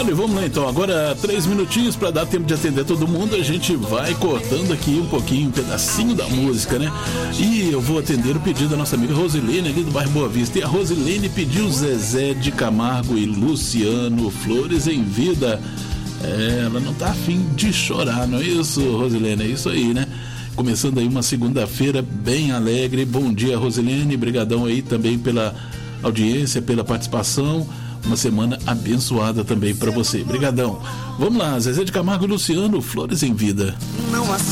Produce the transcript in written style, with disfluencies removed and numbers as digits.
Olha, vamos lá então. Agora 3 minutinhos para dar tempo de atender todo mundo. A gente vai cortando aqui um pouquinho, um pedacinho da música, né? E eu vou atender o pedido da nossa amiga Rosilene, ali do bairro Boa Vista. E a Rosilene pediu Zezé de Camargo e Luciano, Flores em Vida. Ela não tá afim de chorar, não é isso, Rosilene? É isso aí, né? Começando aí uma segunda-feira bem alegre. Bom dia, Rosilene. Brigadão aí também pela audiência, pela participação. Uma semana abençoada também para você. Brigadão. Vamos lá, Zezé de Camargo e Luciano, Flores em Vida. Não aceito